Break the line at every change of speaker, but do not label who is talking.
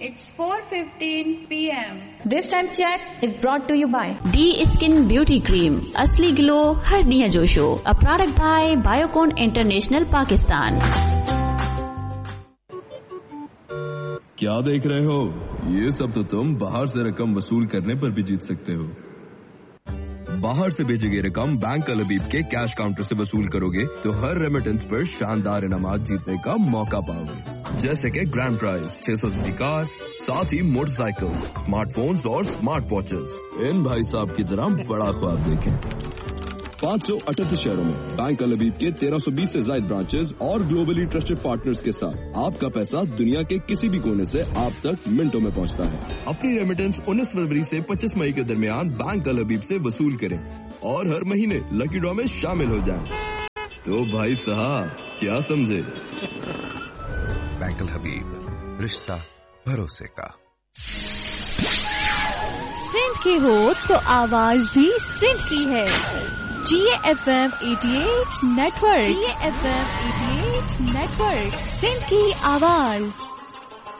It's 4:15 p.m.
This time check is brought to you by
D Skin Beauty Cream. असली glow हर निया जोशो. A product by Biocon International Pakistan.
क्या देख रहे हो? ये सब तो तुम बाहर से रकम वसूल करने पर भी जीत सकते हो। बाहर से भेजी गई रकम बैंक अल हबीब के कैश काउंटर से वसूल करोगे तो हर रेमिटेंस पर शानदार इनामात जीतने का मौका पाओगे, जैसे कि ग्रैंड प्राइज 600 कार, साथ ही मोटरसाइकिल, स्मार्टफोन्स और स्मार्ट वॉचेस। इन भाई साहब की तरह बड़ा ख्वाब देखें। 538 शहरों में बैंक अल हबीब के 1320 से ज्यादा ब्रांचेस और ग्लोबली ट्रस्टेड पार्टनर्स के साथ आपका पैसा दुनिया के किसी भी कोने से आप तक मिनटों में पहुंचता है। अपनी रेमिटेंस 19 फरवरी से 25 मई के दरमियान बैंक अल हबीब से वसूल करें और हर महीने लकी ड्रॉ में शामिल हो जाएं। तो भाई साहब क्या समझे?
बैंक अल हबीब, रिश्ता भरोसे का।
सिंध की हो तो आवाज भी सिंध की है। GFM 88 network, GFM 88 network, Sindh की आवाज।